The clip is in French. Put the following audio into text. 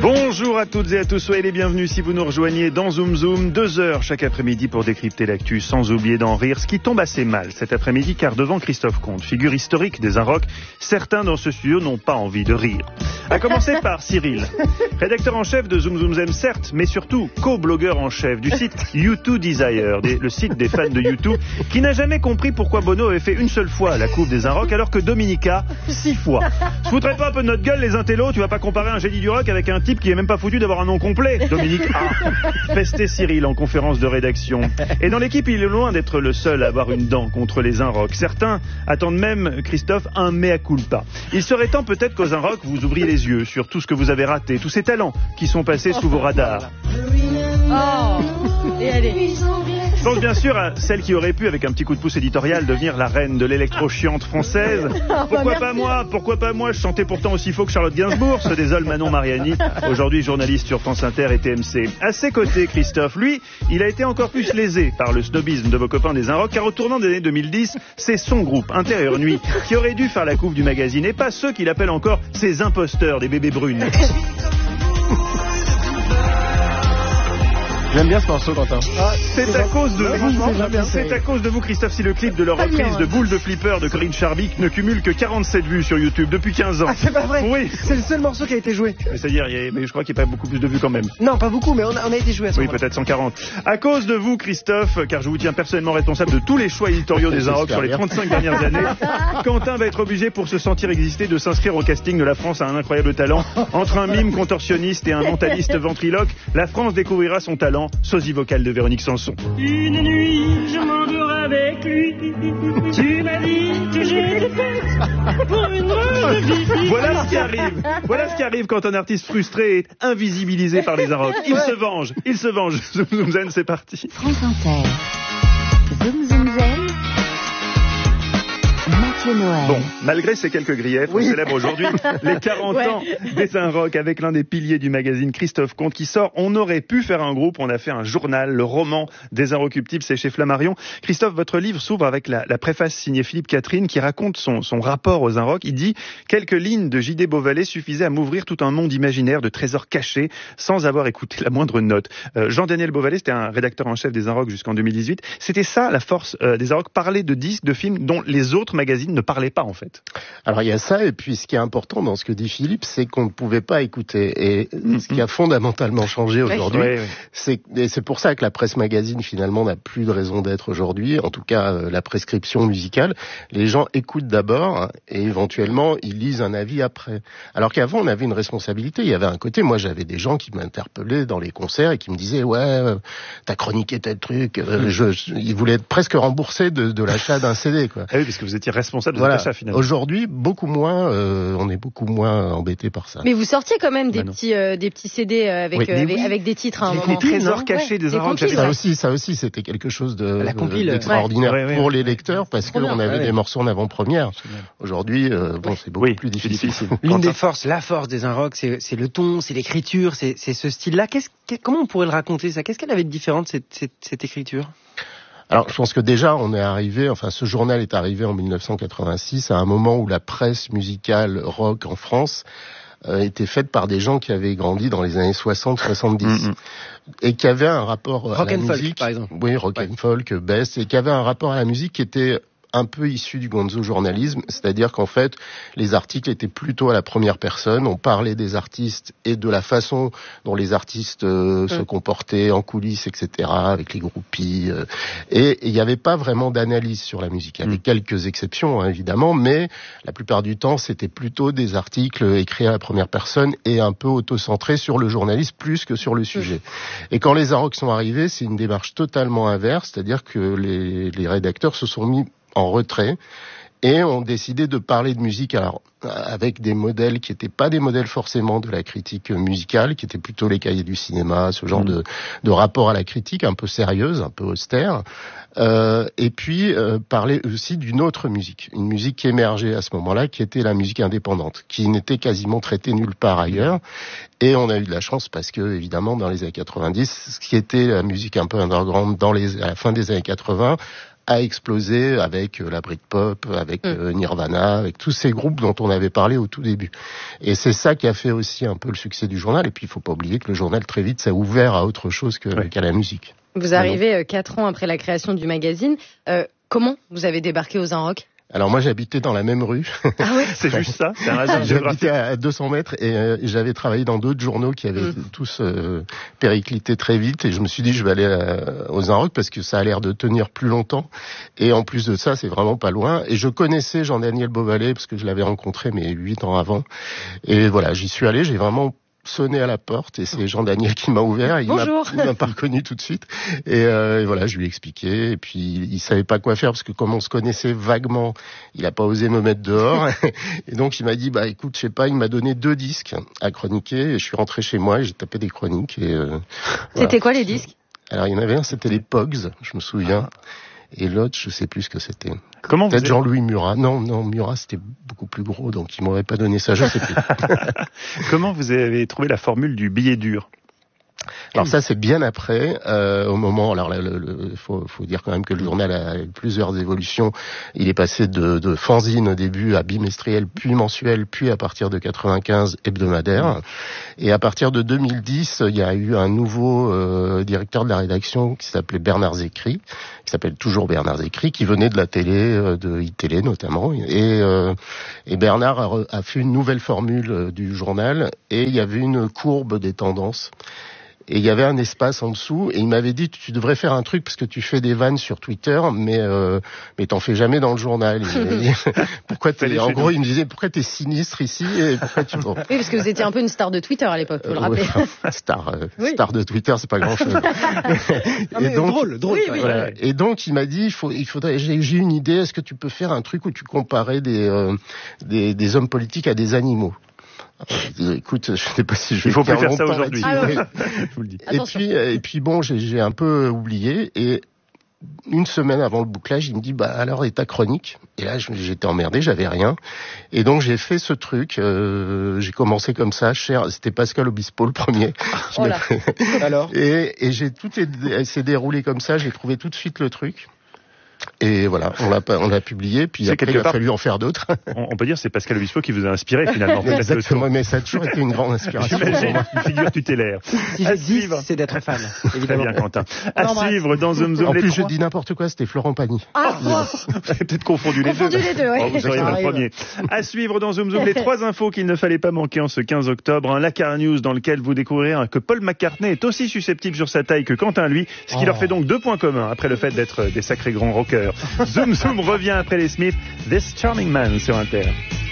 Bonjour à toutes et à tous, soyez les bienvenus si vous nous rejoignez dans Zoom Zoom, 2 heures chaque après-midi pour décrypter l'actu, sans oublier d'en rire, ce qui tombe assez mal cet après-midi, car devant Christophe Comte, figure historique des Inrocks, certains dans ce studio n'ont pas envie de rire. À commencer par Cyril, rédacteur en chef de Zoom Zoom Zen, certes, mais surtout co-blogueur en chef du site U2 Desire, le site des fans de U2, qui n'a jamais compris pourquoi Bono avait fait une seule fois la coupe des Inrocks, alors que Dominica, 6 fois. Se foutrait pas un peu de notre gueule, les intellos, tu vas pas comparer un génie du rock avec un type qui est même pas foutu d'avoir un nom complet. Dominique A. Festé Cyril en conférence de rédaction. Et dans l'équipe, il est loin d'être le seul à avoir une dent contre les Inrocks. Certains attendent même, Christophe, un mea culpa. Il serait temps peut-être qu'aux Inrocks, vous ouvriez les yeux sur tout ce que vous avez raté, tous ces talents qui sont passés sous vos radars. Et allez. Je pense bien sûr à celle qui aurait pu, avec un petit coup de pouce éditorial, devenir la reine de l'électro-chiante française. Pourquoi pas moi, je chantais pourtant aussi faux que Charlotte Gainsbourg, se désole Manon Mariani, aujourd'hui journaliste sur France Inter et TMC. À ses côtés, Christophe, lui, il a été encore plus lésé par le snobisme de vos copains des Inrocks, car au tournant des années 2010, c'est son groupe, Intérieur Nuit, qui aurait dû faire la couve du magazine, et pas ceux qu'il appelle encore ses imposteurs des bébés brunes. J'aime bien ce morceau, Quentin. C'est à cause de vous, c'est à cause de vous, Christophe, si le clip de leur reprise de Boule de Flipper de Corinne Charbic ne cumule que 47 vues sur YouTube depuis 15 ans. Ah, c'est pas vrai. Oui. C'est le seul morceau qui a été joué. Mais c'est-à-dire, mais je crois qu'il n'y a pas beaucoup plus de vues quand même. Non, pas beaucoup, mais on a été joué à ce moment-là. Oui, peut-être 140. À cause de vous, Christophe, car je vous tiens personnellement responsable de tous les choix éditoriaux des Inrocks sur les 35 dernières années, Quentin va être obligé, pour se sentir exister, de s'inscrire au casting de La France a un incroyable talent. Entre un mime contorsionniste et un mentaliste ventriloque, la France découvrira son talent, sosie vocal de Véronique Sanson. Une nuit, je m'endors avec lui. Tu m'as dit que j'étais faite pour une revue. Voilà ce qui arrive quand un artiste frustré est invisibilisé par les Inrocks. Il se venge. Zoom Zoom Zen, c'est parti. France Inter. Zoom Zoom Zen. Mathieu Noël. Bon, malgré ces quelques griefs, on célèbre aujourd'hui les 40 ans des Inrocks avec l'un des piliers du magazine, Christophe Comte, qui sort. On aurait pu faire un groupe, on a fait un journal, le roman des Inrecuptibles, c'est chez Flammarion. Christophe, votre livre s'ouvre avec la préface signée Philippe Catherine qui raconte son rapport aux Inrocks. Il dit « Quelques lignes de J.D. Beauvalet suffisaient à m'ouvrir tout un monde imaginaire de trésors cachés sans avoir écouté la moindre note. » Jean-Daniel Beauvalet, c'était un rédacteur en chef des Inrocks jusqu'en 2018. C'était ça la force des Inrocks, parler de disques, de films dont les autres magazines ne parlaient pas en fait. Alors il y a ça, et puis ce qui est important dans ce que dit Philippe, c'est qu'on ne pouvait pas écouter. Et ce qui a fondamentalement changé aujourd'hui, c'est pour ça que la presse magazine finalement n'a plus de raison d'être aujourd'hui, en tout cas la prescription musicale. Les gens écoutent d'abord et éventuellement ils lisent un avis après. Alors qu'avant on avait une responsabilité, il y avait un côté, moi j'avais des gens qui m'interpellaient dans les concerts et qui me disaient t'as chroniqué tel truc, ils voulaient être presque remboursés de l'achat d'un CD quoi. Ah oui, parce que vous étiez responsable de ça finalement. Aujourd'hui, beaucoup moins, on est beaucoup moins embêté par ça. Mais vous sortiez quand même des petits CD avec des titres à un moment. Les trésors cachés des Inrocks. Ça aussi, c'était quelque chose d'extraordinaire pour les lecteurs parce qu'on avait des morceaux en avant-première. Aujourd'hui, c'est beaucoup plus difficile. La force des Inrocks, c'est le ton, c'est l'écriture, c'est ce style-là. Comment on pourrait le raconter ça? Qu'est-ce qu'elle avait de différent de cette écriture? Alors, je pense que déjà, ce journal est arrivé en 1986 à un moment où la presse musicale rock en France était faite par des gens qui avaient grandi dans les années 60-70 et qui avaient un rapport à la musique, folk, par exemple. Oui, rock and folk, best, et qui avaient un rapport à la musique qui était un peu issu du gonzo-journalisme, c'est-à-dire qu'en fait, les articles étaient plutôt à la première personne, on parlait des artistes et de la façon dont les artistes se comportaient en coulisses, etc., avec les groupies, et il n'y avait pas vraiment d'analyse sur la musique. Il y avait quelques exceptions, évidemment, mais la plupart du temps, c'était plutôt des articles écrits à la première personne et un peu auto-centrés sur le journaliste plus que sur le sujet. Et quand les Inrocks sont arrivés, c'est une démarche totalement inverse, c'est-à-dire que les rédacteurs se sont mis en retrait et ont décidé de parler de musique avec des modèles qui n'étaient pas des modèles forcément de la critique musicale, qui étaient plutôt les cahiers du cinéma, ce genre de rapport à la critique un peu sérieuse, un peu austère, et puis parler aussi d'une autre musique, une musique qui émergeait à ce moment-là, qui était la musique indépendante, qui n'était quasiment traitée nulle part ailleurs. Et on a eu de la chance parce que, évidemment, dans les années 90, ce qui était la musique un peu underground à la fin des années 80, a explosé avec la Britpop, avec Nirvana, avec tous ces groupes dont on avait parlé au tout début. Et c'est ça qui a fait aussi un peu le succès du journal. Et puis il faut pas oublier que le journal très vite s'est ouvert à autre chose qu'à la musique. Vous arrivez 4 ans après la création du magazine. Comment vous avez débarqué aux Inrocks ? Alors moi j'habitais dans la même rue. Ah ouais. C'est juste ça, c'est un hasard géographique. J'habitais à 200 mètres et j'avais travaillé dans d'autres journaux qui avaient tous périclité très vite et je me suis dit je vais aller aux Inrocks parce que ça a l'air de tenir plus longtemps et en plus de ça c'est vraiment pas loin et je connaissais Jean-Daniel Beauvalet parce que je l'avais rencontré mais 8 ans avant et voilà j'y suis allé, j'ai vraiment sonné à la porte et c'est Jean-Daniel qui m'a ouvert. Il m'a pas reconnu tout de suite et voilà, je lui ai expliqué et puis il savait pas quoi faire parce que comme on se connaissait vaguement, il a pas osé me mettre dehors et donc il m'a dit bah écoute, je sais pas, il m'a donné 2 disques à chroniquer et je suis rentré chez moi et j'ai tapé des chroniques et C'était quoi les disques ? Alors il y en avait un, c'était les Pogs, je me souviens. Et l'autre, je sais plus ce que c'était. Comment peut-être Jean-Louis Murat. Non, Murat, c'était beaucoup plus gros, donc il m'aurait pas donné ça, je sais plus. Comment vous avez trouvé la formule du billet dur ? Alors ça c'est bien après, au moment. Alors faut dire quand même que le journal a eu plusieurs évolutions. Il est passé de fanzine au début à bimestriel, puis mensuel, puis à partir de 95 hebdomadaire. Et à partir de 2010, il y a eu un nouveau directeur de la rédaction qui s'appelait Bernard Zécry, qui s'appelle toujours Bernard Zécry, qui venait de la télé, de iTélé notamment. Et Bernard a fait une nouvelle formule du journal et il y avait une courbe des tendances. Et il y avait un espace en dessous, et il m'avait dit tu devrais faire un truc parce que tu fais des vannes sur Twitter, mais t'en fais jamais dans le journal. Pourquoi en gros, il me disait pourquoi t'es sinistre ici et pourquoi tu. Bon. Oui, parce que vous étiez un peu une star de Twitter à l'époque, faut le rappeler. Star de Twitter, c'est pas grand chose. Et donc drôle. Oui. Voilà. Et donc il m'a dit il faudrait. J'ai une idée. Est-ce que tu peux faire un truc où tu comparais des hommes politiques à des animaux? Écoute, je sais pas si je vais. Il faut plus faire ça aujourd'hui. Je vous le dis. Et puis bon, j'ai un peu oublié et une semaine avant le bouclage, il me dit alors et ta chronique? Et là j'étais emmerdé, j'avais rien. Et donc j'ai fait ce truc, j'ai commencé comme ça, c'était Pascal Obispo le premier. Oh là. Alors et s'est déroulé comme ça, j'ai trouvé tout de suite le truc. Et voilà, on l'a publié, puis après il a fallu en faire d'autres. On peut dire que c'est Pascal Obispo qui vous a inspiré finalement. Exactement, mais ça a toujours été une grande inspiration. Une figure tutélaire. Si j'ai dit, c'est d'être fan, évidemment. Très bien, Quentin. À suivre dans Zoom Zoom. En plus, je dis n'importe quoi, c'était Florent Pagny. Vous avez peut-être confondu les deux. Ouais. Vous seriez le premier. À suivre dans Zoom Zoom, les 3 infos qu'il ne fallait pas manquer en ce 15 octobre. Un Lakar News dans lequel vous découvrirez que Paul McCartney est aussi susceptible sur sa taille que Quentin, lui, ce qui leur fait donc 2 points communs après le fait d'être des sacrés grands rockers. Zoom Zoom revient après les Smiths, This Charming Man sur Inter.